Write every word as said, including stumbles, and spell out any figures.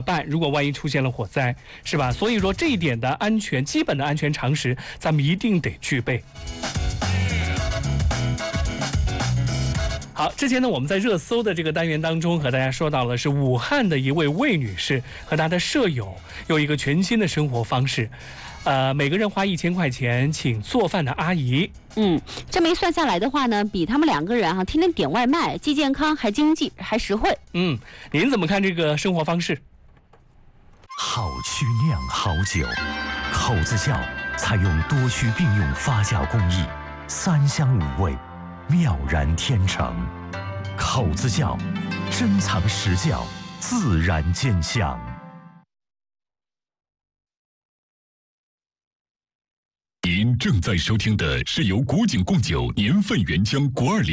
办？如果万一出现了火灾，是吧？所以说这一点的安全基本的安全常识，咱们一定得具备。好，之前呢，我们在热搜的这个单元当中和大家说到了，是武汉的一位魏女士和她的舍友有一个全新的生活方式，呃，每个人花一千块钱请做饭的阿姨。 嗯，这么一算下来的话呢，比他们两个人哈、啊、天天点外卖既健康还经济还实惠。 嗯，您怎么看这个生活方式？ 好曲酿好酒，口子窖采用多区并用发酵工艺，三香五味，妙然天成。口子窖，珍藏实窖，自然见香。 您正在收听的是由古井贡酒年份原浆国二零。